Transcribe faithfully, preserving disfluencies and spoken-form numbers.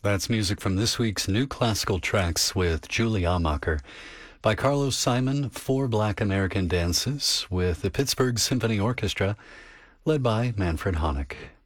That's music from this week's New Classical Tracks with Julie Amacher by Carlos Simon, Four Black American Dances with the Pittsburgh Symphony Orchestra, led by Manfred Honeck.